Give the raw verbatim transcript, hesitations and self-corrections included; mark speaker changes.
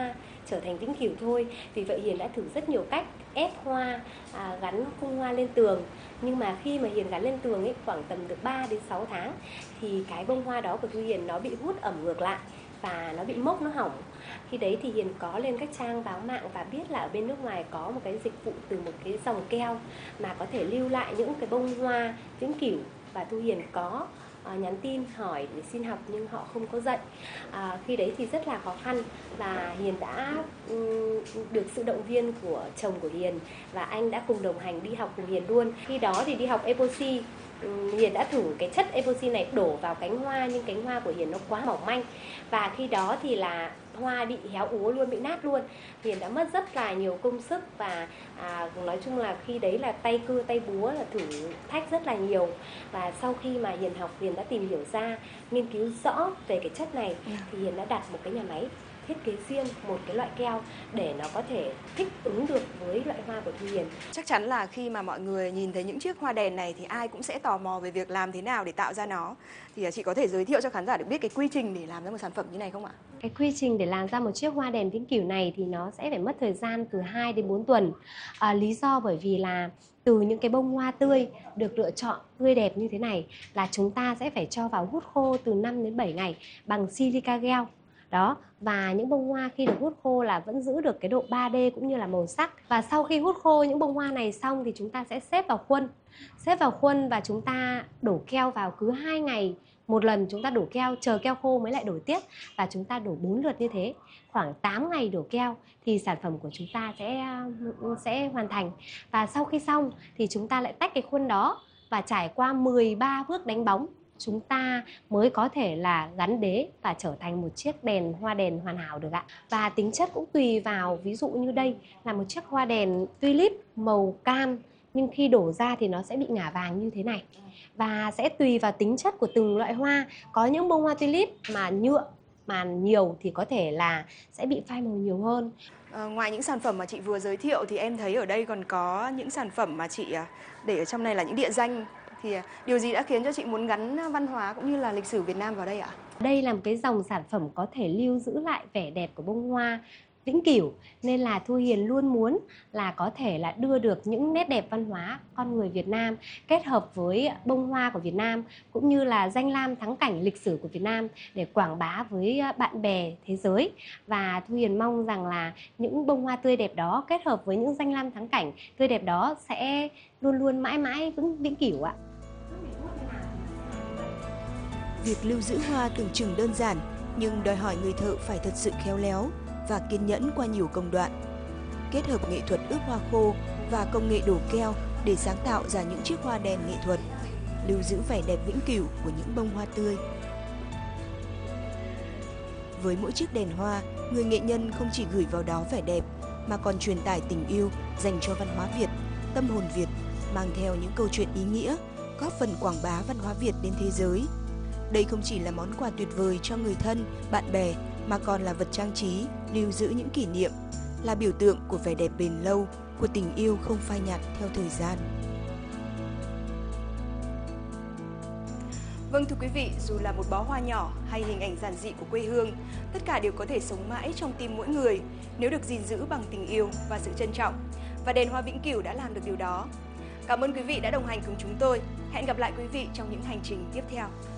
Speaker 1: hoa trở thành vĩnh cửu thôi. Vì vậy Hiền đã thử rất nhiều cách ép hoa, à, gắn khung hoa lên tường. Nhưng mà khi mà Hiền gắn lên tường ấy, khoảng tầm được ba đến sáu tháng thì cái bông hoa đó của Thu Hiền nó bị hút ẩm ngược lại và nó bị mốc, nó hỏng. Khi đấy thì Hiền có lên các trang báo mạng và biết là ở bên nước ngoài có một cái dịch vụ từ một cái dòng keo mà có thể lưu lại những cái bông hoa vĩnh cửu. Và Thu Hiền có uh, nhắn tin hỏi để xin học nhưng họ không có dạy. À, khi đấy thì rất là khó khăn và Hiền đã um, được sự động viên của chồng của Hiền và anh đã cùng đồng hành đi học cùng Hiền luôn. Khi đó thì đi học epoxy, Hiền đã thử cái chất epoxy này đổ vào cánh hoa nhưng cánh hoa của Hiền nó quá mỏng manh và khi đó thì là hoa bị héo úa luôn, bị nát luôn. Hiền đã mất rất là nhiều công sức và à, nói chung là khi đấy là tay cưa tay búa, là thử thách rất là nhiều. Và sau khi mà Hiền học, Hiền đã tìm hiểu ra, nghiên cứu rõ về cái chất này thì Hiền đã đặt một cái nhà máy thiết kế riêng một cái loại keo để nó có thể thích ứng được với loại hoa của Thu Hiền.
Speaker 2: Chắc chắn là khi mà mọi người nhìn thấy những chiếc hoa đèn này thì ai cũng sẽ tò mò về việc làm thế nào để tạo ra nó. Thì chị có thể giới thiệu cho khán giả được biết cái quy trình để làm ra một sản phẩm như này không ạ?
Speaker 1: Cái quy trình để làm ra một chiếc hoa đèn vĩnh cửu này thì nó sẽ phải mất thời gian từ hai đến bốn tuần. À, lý do bởi vì là từ những cái bông hoa tươi được lựa chọn tươi đẹp như thế này là chúng ta sẽ phải cho vào hút khô từ năm đến bảy ngày bằng silica gel. Đó, và những bông hoa khi được hút khô là vẫn giữ được cái độ ba D cũng như là màu sắc. Và sau khi hút khô những bông hoa này xong thì chúng ta sẽ xếp vào khuôn. Xếp vào khuôn và chúng ta đổ keo vào cứ hai ngày một lần, chúng ta đổ keo, chờ keo khô mới lại đổ tiếp và chúng ta đổ bốn lượt như thế. Khoảng tám ngày đổ keo thì sản phẩm của chúng ta sẽ sẽ hoàn thành. Và sau khi xong thì chúng ta lại tách cái khuôn đó và trải qua mười ba bước đánh bóng, chúng ta mới có thể là gắn đế và trở thành một chiếc đèn hoa đèn hoàn hảo được ạ. Và tính chất cũng tùy vào, ví dụ như đây là một chiếc hoa đèn tulip màu cam nhưng khi đổ ra thì nó sẽ bị ngả vàng như thế này. Và sẽ tùy vào tính chất của từng loại hoa. Có những bông hoa tulip mà nhựa mà nhiều thì có thể là sẽ bị phai màu nhiều hơn.
Speaker 2: À, ngoài những sản phẩm mà chị vừa giới thiệu thì em thấy ở đây còn có những sản phẩm mà chị để ở trong này là những địa danh. Thì điều gì đã khiến cho chị muốn gắn văn hóa cũng như là lịch sử Việt Nam vào đây ạ?
Speaker 1: Đây là một cái dòng sản phẩm có thể lưu giữ lại vẻ đẹp của bông hoa vĩnh cửu, nên là Thu Hiền luôn muốn là có thể là đưa được những nét đẹp văn hóa con người Việt Nam kết hợp với bông hoa của Việt Nam cũng như là danh lam thắng cảnh lịch sử của Việt Nam để quảng bá với bạn bè thế giới. Và Thu Hiền mong rằng là những bông hoa tươi đẹp đó kết hợp với những danh lam thắng cảnh tươi đẹp đó sẽ luôn luôn mãi mãi vĩnh vĩnh cửu ạ.
Speaker 3: Việc lưu giữ hoa tưởng chừng đơn giản nhưng đòi hỏi người thợ phải thật sự khéo léo và kiên nhẫn qua nhiều công đoạn. Kết hợp nghệ thuật ướp hoa khô và công nghệ đổ keo để sáng tạo ra những chiếc hoa đèn nghệ thuật, lưu giữ vẻ đẹp vĩnh cửu của những bông hoa tươi. Với mỗi chiếc đèn hoa, người nghệ nhân không chỉ gửi vào đó vẻ đẹp mà còn truyền tải tình yêu dành cho văn hóa Việt, tâm hồn Việt, mang theo những câu chuyện ý nghĩa, góp phần quảng bá văn hóa Việt đến thế giới. Đây không chỉ là món quà tuyệt vời cho người thân, bạn bè mà còn là vật trang trí, lưu giữ những kỷ niệm, là biểu tượng của vẻ đẹp bền lâu, của tình yêu không phai nhạt theo thời gian.
Speaker 2: Vâng thưa quý vị, dù là một bó hoa nhỏ hay hình ảnh giản dị của quê hương, tất cả đều có thể sống mãi trong tim mỗi người nếu được gìn giữ bằng tình yêu và sự trân trọng. Và đèn hoa vĩnh cửu đã làm được điều đó. Cảm ơn quý vị đã đồng hành cùng chúng tôi. Hẹn gặp lại quý vị trong những hành trình tiếp theo.